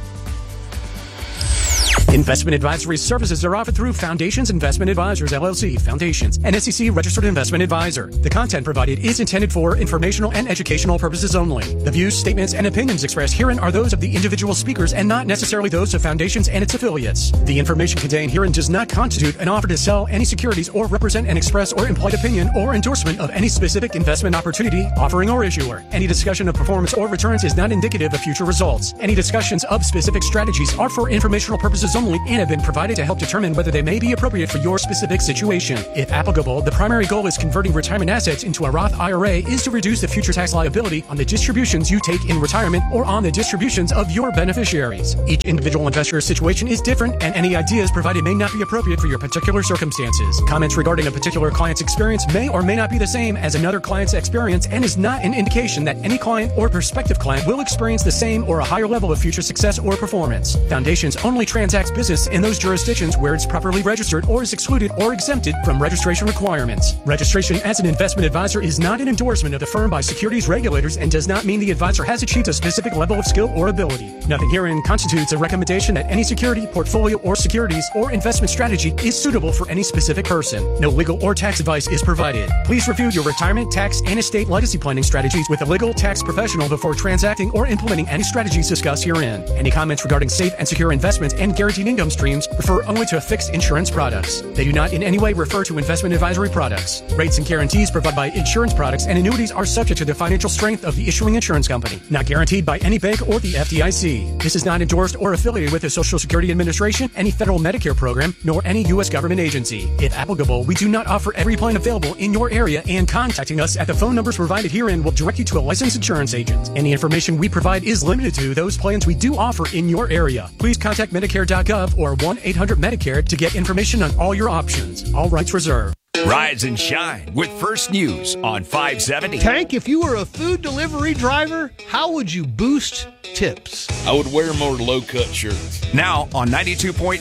Investment advisory services are offered through Foundations Investment Advisors, LLC, Foundations, an SEC-registered investment advisor. The content provided is intended for informational and educational purposes only. The views, statements, and opinions expressed herein are those of the individual speakers and not necessarily those of Foundations and its affiliates. The information contained herein does not constitute an offer to sell any securities or represent an express or implied opinion or endorsement of any specific investment opportunity, offering, or issuer. Any discussion of performance or returns is not indicative of future results. Any discussions of specific strategies are for informational purposes only and have been provided to help determine whether they may be appropriate for your specific situation. If applicable, the primary goal is converting retirement assets into a Roth IRA is to reduce the future tax liability on the distributions you take in retirement or on the distributions of your beneficiaries. Each individual investor's situation is different, and any ideas provided may not be appropriate for your particular circumstances. Comments regarding a particular client's experience may or may not be the same as another client's experience and is not an indication that any client or prospective client will experience the same or a higher level of future success or performance. Foundations only transacts business in those jurisdictions where it's properly registered or is excluded or exempted from registration requirements. Registration as an investment advisor is not an endorsement of the firm by securities regulators and does not mean the advisor has achieved a specific level of skill or ability. Nothing herein constitutes a recommendation that any security, portfolio, or securities or investment strategy is suitable for any specific person. No legal or tax advice is provided. Please review your retirement, tax, and estate legacy planning strategies with a legal tax professional before transacting or implementing any strategies discussed herein. Any comments regarding safe and secure investments and guaranteed income streams refer only to fixed insurance products. They do not in any way refer to investment advisory products. Rates and guarantees provided by insurance products and annuities are subject to the financial strength of the issuing insurance company, not guaranteed by any bank or the FDIC. This is not endorsed or affiliated with the Social Security Administration, any federal Medicare program, nor any U.S. government agency. If applicable, we do not offer every plan available in your area, and contacting us at the phone numbers provided herein will direct you to a licensed insurance agent. Any information we provide is limited to those plans we do offer in your area. Please contact Medicare.gov or 1-800-MEDICARE to get information on all your options. All rights reserved. Rise and shine with First News on 570. Tank, if you were a food delivery driver, how would you boost tips? I would wear more low-cut shirts. Now on 92.9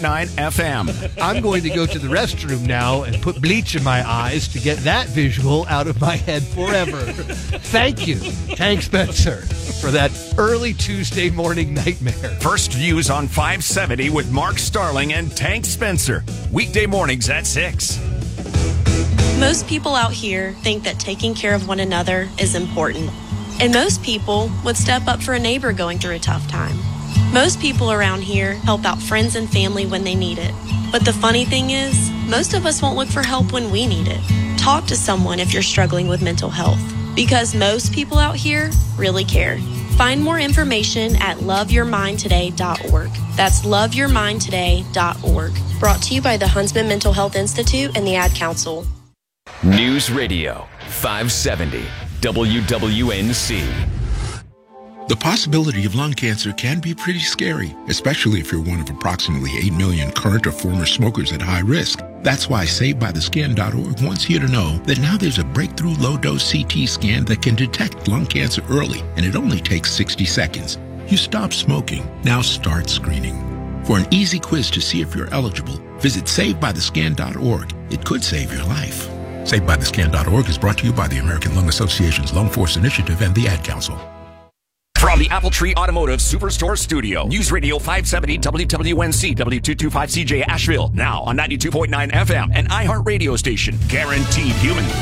FM. I'm going to go to the restroom now and put bleach in my eyes to get that visual out of my head forever. Thank you, Tank Spencer, for that early Tuesday morning nightmare. First News on 570 with Mark Starling and Tank Spencer. Weekday mornings at 6. Most people out here think that taking care of one another is important. And most people would step up for a neighbor going through a tough time. Most people around here help out friends and family when they need it. But the funny thing is, most of us won't look for help when we need it. Talk to someone if you're struggling with mental health, because most people out here really care. Find more information at loveyourmindtoday.org. That's loveyourmindtoday.org. Brought to you by the Huntsman Mental Health Institute and the Ad Council. News Radio 570 WWNC. The possibility of lung cancer can be pretty scary, especially if you're one of approximately 8 million current or former smokers at high risk. That's why SaveByTheScan.org wants you to know that now there's a breakthrough low-dose CT scan that can detect lung cancer early, and it only takes 60 seconds. You stop smoking, now start screening. For an easy quiz to see if you're eligible, visit SaveByTheScan.org. It could save your life. SaveByTheScan.org is brought to you by the American Lung Association's Lung Force Initiative and the Ad Council. From the Apple Tree Automotive Superstore Studio, News Radio 570 WWNC W225CJ Asheville, now on 92.9 FM and iHeart Radio Station, Guaranteed Human.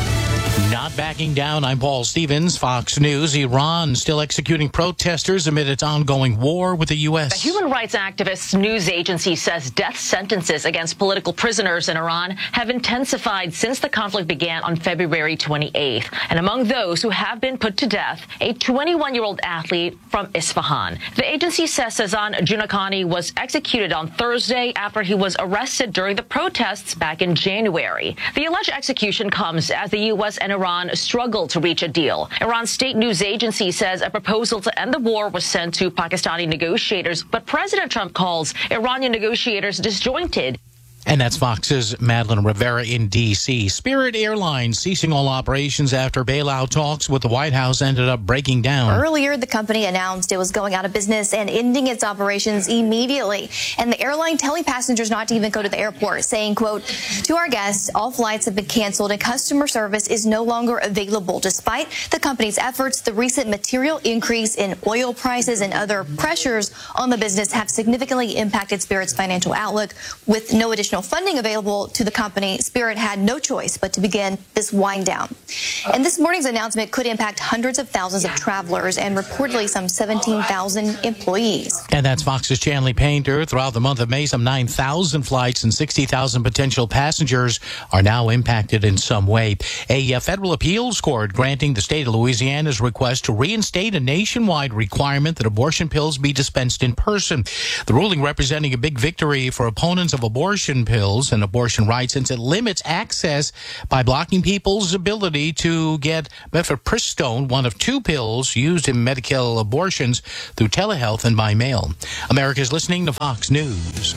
Not backing down. I'm Paul Stevens, Fox News. Iran still executing protesters amid its ongoing war with the U.S. A human rights activist news agency says death sentences against political prisoners in Iran have intensified since the conflict began on February 28th. And among those who have been put to death, a 21-year-old athlete from Isfahan. The agency says Sazan Junakani was executed on Thursday after he was arrested during the protests back in January. The alleged execution comes as the U.S. and Iran struggled to reach a deal. Iran's state news agency says a proposal to end the war was sent to Pakistani negotiators, but President Trump calls Iranian negotiators disjointed. And that's Fox's Madeline Rivera in D.C. Spirit Airlines ceasing all operations after bailout talks with the White House ended up breaking down. Earlier, the company announced it was going out of business and ending its operations immediately. And the airline telling passengers not to even go to the airport, saying, quote, "To our guests, all flights have been canceled and customer service is no longer available." Despite the company's efforts, the recent material increase in oil prices and other pressures on the business have significantly impacted Spirit's financial outlook. With no additional funding available to the company, Spirit had no choice but to begin this wind down. And this morning's announcement could impact hundreds of thousands of travelers and reportedly some 17,000 employees. And that's Fox's Chanley Painter. Throughout the month of May, some 9,000 flights and 60,000 potential passengers are now impacted in some way. A federal appeals court granting the state of Louisiana's request to reinstate a nationwide requirement that abortion pills be dispensed in person. The ruling representing a big victory for opponents of abortion pills and abortion rights, since it limits access by blocking people's ability to get mifepristone, one of two pills used in medical abortions, through telehealth and by mail. America's listening to Fox News.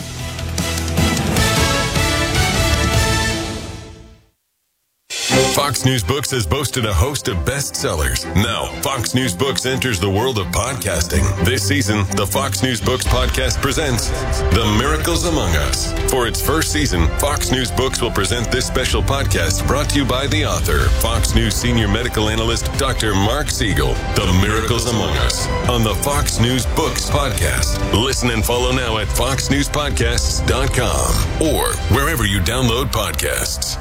Fox News Books has boasted a host of bestsellers. Now, Fox News Books enters the world of podcasting. This season, the Fox News Books podcast presents The Miracles Among Us. For its first season, Fox News Books will present this special podcast brought to you by the author, Fox News senior medical analyst, Dr. Mark Siegel. The Miracles Among Us on the Fox News Books podcast. Listen and follow now at foxnewspodcasts.com or wherever you download podcasts.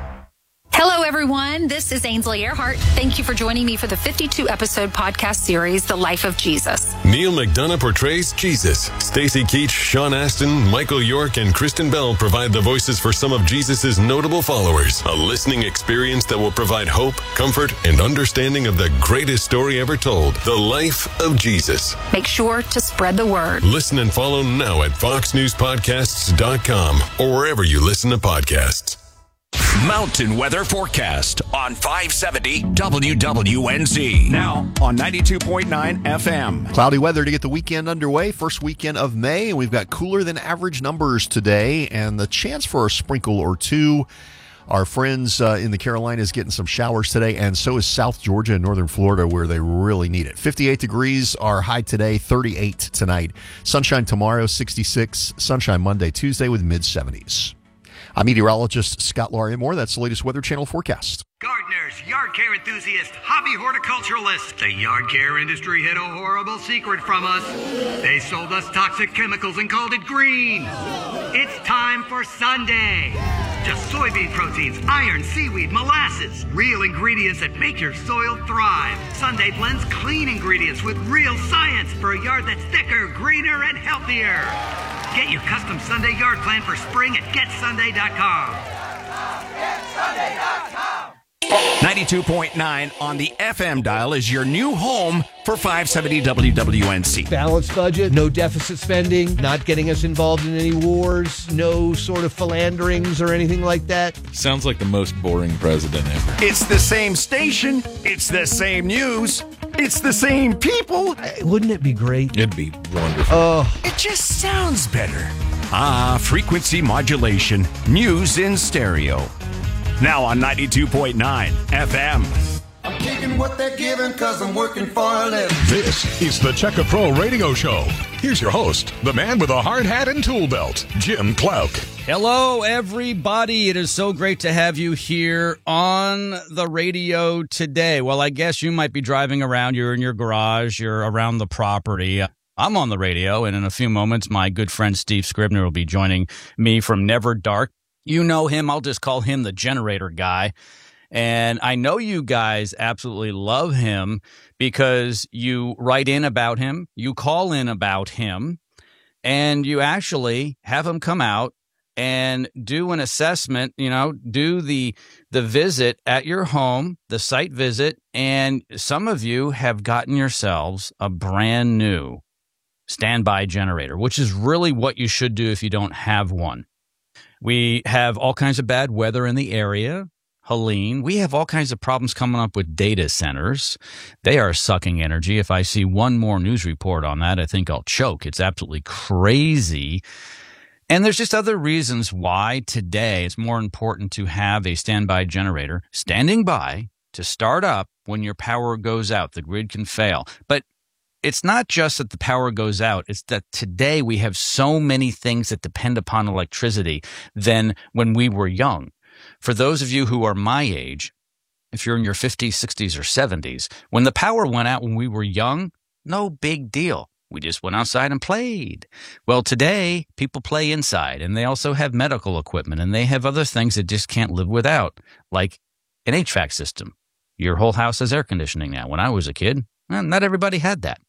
Hello, everyone. This is Ainsley Earhart. Thank you for joining me for the 52-episode podcast series, The Life of Jesus. Neil McDonough portrays Jesus. Stacey Keach, Sean Astin, Michael York, and Kristen Bell provide the voices for some of Jesus' notable followers. A listening experience that will provide hope, comfort, and understanding of the greatest story ever told, The Life of Jesus. Make sure to spread the word. Listen and follow now at foxnewspodcasts.com or wherever you listen to podcasts. Mountain weather forecast on 570 WWNZ. Now on 92.9 FM. Cloudy weather to get the weekend underway. First weekend of May, and we've got cooler than average numbers today and the chance for a sprinkle or two. Our friends in the Carolinas getting some showers today, and so is South Georgia and northern Florida, where they really need it. 58 degrees are high today, 38 tonight. Sunshine tomorrow, 66. Sunshine Monday, Tuesday with mid-70s. I'm meteorologist Scott Larimore. That's the latest Weather Channel forecast. Gardeners, yard care enthusiasts, hobby horticulturalists. The yard care industry hid a horrible secret from us. They sold us toxic chemicals and called it green. It's time for Sunday. Just soybean proteins, iron, seaweed, molasses. Real ingredients that make your soil thrive. Sunday blends clean ingredients with real science for a yard that's thicker, greener, and healthier. Get your custom Sunday yard plan for spring at GetSunday.com. GetSunday.com. 92.9 on the FM dial is your new home for 570 WWNC. Balanced budget, no deficit spending, not getting us involved in any wars, no sort of philanderings or anything like that. Sounds like the most boring president ever. It's the same station. It's the same news. It's the same people. Wouldn't it be great? It'd be wonderful. It just sounds better. Frequency modulation. News in stereo. Now on 92.9 FM. I'm kicking what they're giving because I'm working for a living. This is the Checka Pro Radio Show. Here's your host, the man with a hard hat and tool belt, Jim Clouk. Hello, everybody. It is so great to have you here on the radio today. Well, I guess you might be driving around. You're in your garage. You're around the property. I'm on the radio, and in a few moments, my good friend Steve Scribner will be joining me from Never Dark. You know him. I'll just call him the generator guy. And I know you guys absolutely love him because you write in about him, you call in about him, and you actually have him come out and do an assessment, do the visit at your home, the site visit, and some of you have gotten yourselves a brand new standby generator, which is really what you should do if you don't have one. We have all kinds of bad weather in the area. Helene, we have all kinds of problems coming up with data centers. They are sucking energy. If I see one more news report on that, I think I'll choke. It's absolutely crazy. And there's just other reasons why today it's more important to have a standby generator standing by to start up when your power goes out. The grid can fail. But it's not just that the power goes out. It's that today we have so many things that depend upon electricity than when we were young. For those of you who are my age, if you're in your 50s, 60s, or 70s, when the power went out when we were young, no big deal. We just went outside and played. Well, today, people play inside, and they also have medical equipment, and they have other things that just can't live without, like an HVAC system. Your whole house has air conditioning now. When I was a kid, not everybody had that.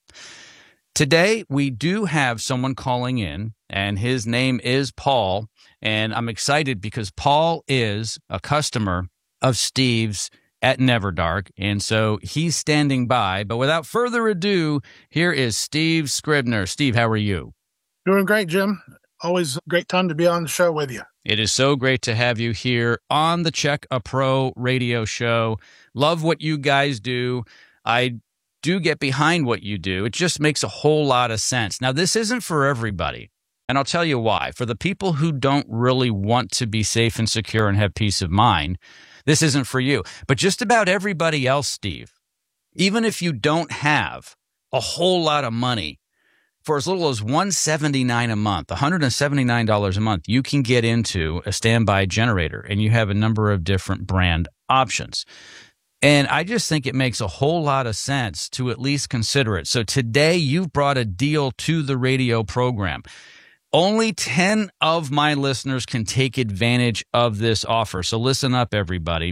Today, we do have someone calling in, and his name is Paul, and I'm excited because Paul is a customer of Steve's at Neverdark, and so he's standing by. But without further ado, here is Steve Scribner. Steve, how are you? Doing great, Jim. Always a great time to be on the show with you. It is so great to have you here on the Check a Pro radio show. Love what you guys do. I do get behind what you do. It just makes a whole lot of sense. Now, this isn't for everybody, and I'll tell you why. For the people who don't really want to be safe and secure and have peace of mind, this isn't for you. But just about everybody else, Steve, even if you don't have a whole lot of money, for as little as $179 a month, $179 a month, you can get into a standby generator, and you have a number of different brand options. And I just think it makes a whole lot of sense to at least consider it. So today you've brought a deal to the radio program. Only 10 of my listeners can take advantage of this offer. So listen up, everybody.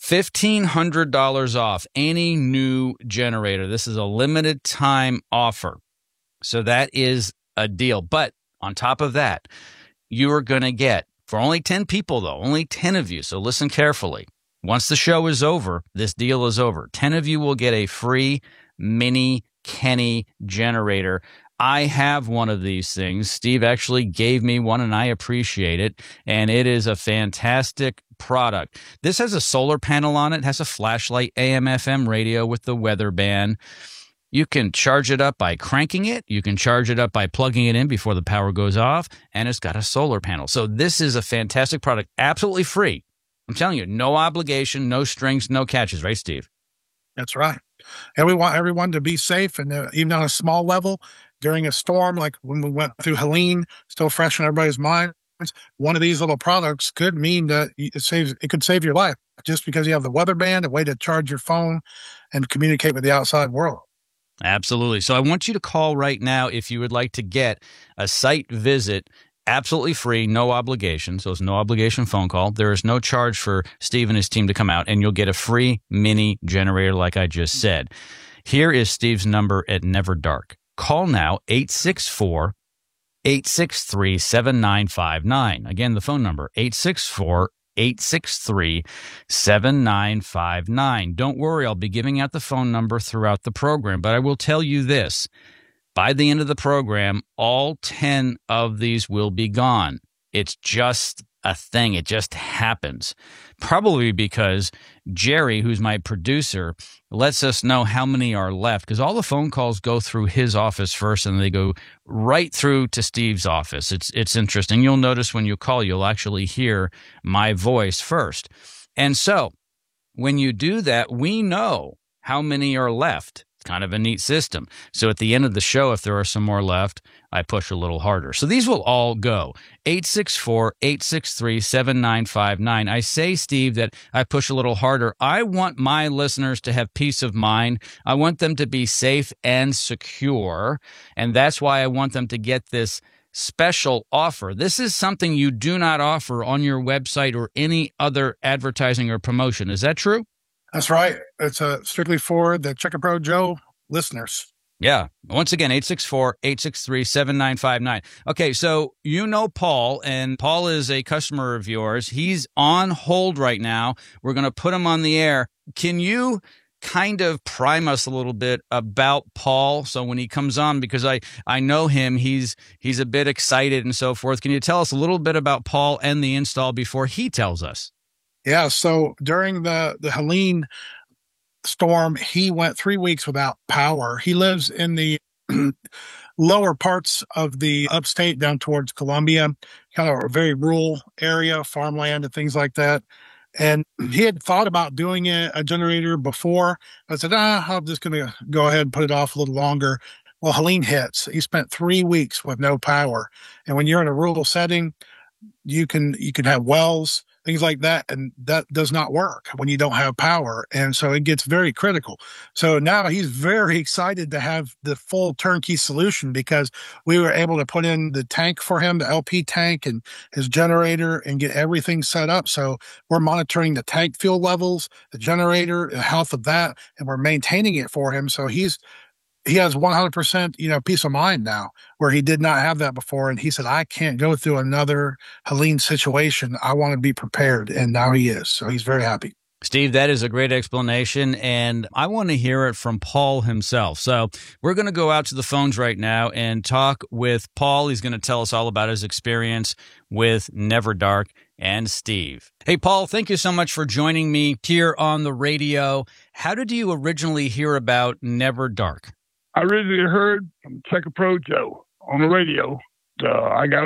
$1,500 off any new generator. This is a limited time offer. So that is a deal. But on top of that, you are going to get, for only 10 people though, only 10 of you. So listen carefully. Once the show is over, this deal is over. 10 of you will get a free mini Kenny generator. I have one of these things. Steve actually gave me one, and I appreciate it. And it is a fantastic product. This has a solar panel on it. It has a flashlight, AM/FM radio with the weather band. You can charge it up by cranking it. You can charge it up by plugging it in before the power goes off. And it's got a solar panel. So this is a fantastic product, absolutely free. I'm telling you, no obligation, no strings, no catches, right, Steve? That's right. And we want everyone to be safe, and even on a small level, during a storm, like when we went through Helene, still fresh in everybody's minds, one of these little products could mean that it could save your life just because you have the weather band, a way to charge your phone and communicate with the outside world. Absolutely. So I want you to call right now if you would like to get a site visit. Absolutely free, no obligation. So it's no obligation phone call. There is no charge for Steve and his team to come out, and you'll get a free mini generator like I just said. Here is Steve's number at Neverdark. Call now, 864-863-7959. Again, the phone number, 864-863-7959. Don't worry, I'll be giving out the phone number throughout the program, but I will tell you this. By the end of the program, all 10 of these will be gone. It's just a thing. It just happens. Probably because Jerry, who's my producer, lets us know how many are left, because all the phone calls go through his office first, and they go right through to Steve's office. It's interesting. You'll notice when you call, you'll actually hear my voice first. And so when you do that, we know how many are left. It's kind of a neat system. So at the end of the show, if there are some more left, I push a little harder. So these will all go. 864-863-7959. I say, Steve, that I push a little harder. I want my listeners to have peace of mind. I want them to be safe and secure. And that's why I want them to get this special offer. This is something you do not offer on your website or any other advertising or promotion. Is that true? That's right. It's strictly for the Checker Pro Joe listeners. Yeah. Once again, 864-863-7959. Okay, so you know Paul, and Paul is a customer of yours. He's on hold right now. We're going to put him on the air. Can you kind of prime us a little bit about Paul? So when he comes on, because I know him, he's a bit excited and so forth. Can you tell us a little bit about Paul and the install before he tells us? Yeah. So during the Helene storm, he went 3 weeks without power. He lives in the lower parts of the upstate down towards Columbia, kind of a very rural area, farmland and things like that. And he had thought about doing a generator before. I said, I'm just going to go ahead and put it off a little longer. Well, Helene hits. He spent 3 weeks with no power. And when you're in a rural setting, you can have wells, things like that, and that does not work when you don't have power. And so it gets very critical. So now he's very excited to have the full turnkey solution, because we were able to put in the tank for him, the LP tank and his generator, and get everything set up. So we're monitoring the tank fuel levels, the generator, the health of that, and we're maintaining it for him. So he has 100%, peace of mind now, where he did not have that before. And he said, I can't go through another Helene situation. I want to be prepared. And now he is. So he's very happy. Steve, that is a great explanation, and I want to hear it from Paul himself. So we're going to go out to the phones right now and talk with Paul. He's going to tell us all about his experience with Never Dark and Steve. Hey, Paul, thank you so much for joining me here on the radio. How did you originally hear about Never Dark? I originally heard from Checker Pro Joe on the radio. I got